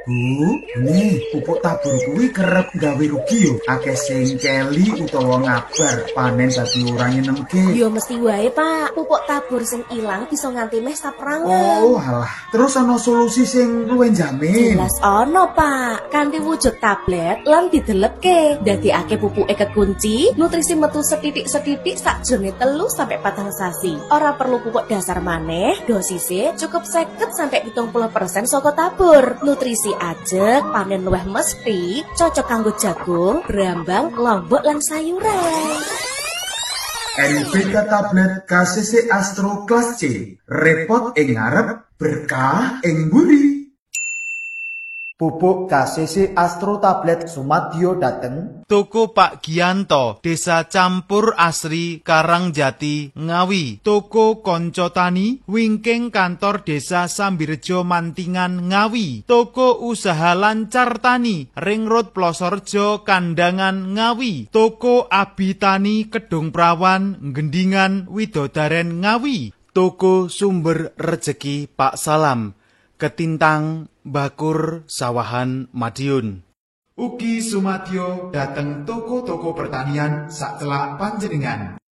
Nih, pupuk tabur kuwi kerep gawe rugi yo. Akeh sing keli utawa ngabar panen dadi ora nyenengke. Yo mesti wae, Pak. Pupuk tabur sing ilang bisa nganti meh saprangan. Oh, alah. Terus ana solusi sing luwih jamin. Jelas ono, Pak. Kanthi wujud tablet lan didelepke. Dadekake pupuke kekunci, nutrisi metu setitik-setitik sakjroning 3 sampai 4 sasi. Ora perlu pupuk dasar maneh, dosise cukup 50 sampai 70% saka tabur. Nutrisi ajeg, panen luwih mesti, cocok kanggo jagung, brambang, lombok lan sayuran. NPK tablet KCC Astro Kelas C. Repot ing ngarep, berkah ing mburi. Pupuk KCC Astro Tablet Sumadyo dateng Toko Pak Gianto, Desa Campur Asri, Karangjati, Ngawi. Toko Konco Tani, wingking kantor Desa Sambirejo Mantingan, Ngawi. Toko Usaha Lancar Tani, Ring Road Plosorjo, Kandangan, Ngawi. Toko Abi Tani, Kedung Prawan, Gendingan, Widodaren, Ngawi. Toko Sumber Rejeki Pak Salam, Ketintang, Bakur, Sawahan, Madiun. Ugi Sumadyo dateng toko-toko pertanian sak celak panjenengan.